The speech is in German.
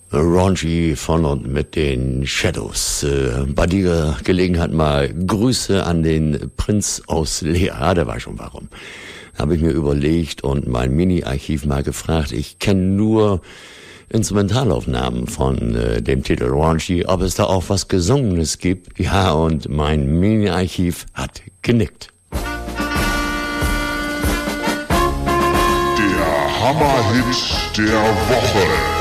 Raunchy von und mit den Shadows. Bei dieser Gelegenheit mal Grüße an den Prinz aus Leer, der weiß schon warum. Habe ich mir überlegt und mein Mini-Archiv mal gefragt. Ich kenne nur Instrumentalaufnahmen von dem Titel Raunchy, ob es da auch was Gesungenes gibt. Ja, und mein Mini-Archiv hat genickt. Der Hammerhit der Woche.